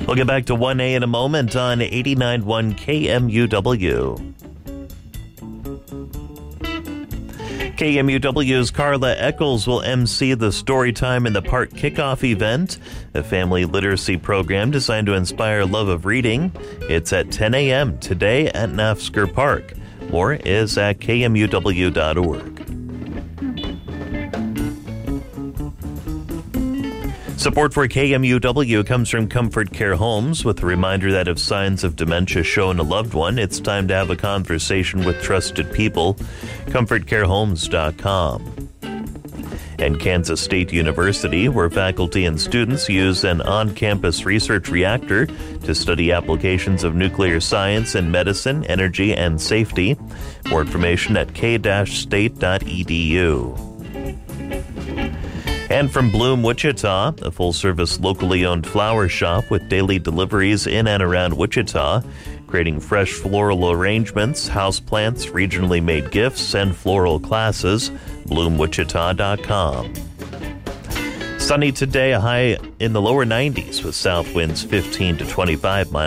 We'll get back to 1A in a moment on 89.1 KMUW. KMUW's Carla Eccles will MC the Storytime in the Park kickoff event, a family literacy program designed to inspire love of reading. It's at 10 a.m. today at Nafsker Park. More is at kmuw.org. Support for KMUW comes from Comfort Care Homes, with a reminder that if signs of dementia show in a loved one, it's time to have a conversation with trusted people. ComfortCareHomes.com. And Kansas State University, where faculty and students use an on-campus research reactor to study applications of nuclear science in medicine, energy, and safety. More information at k-state.edu. And from Bloom Wichita, a full-service locally owned flower shop with daily deliveries in and around Wichita, creating fresh floral arrangements, houseplants, regionally made gifts, and floral classes. BloomWichita.com. Sunny today, a high in the lower 90s with south winds 15 to 25 miles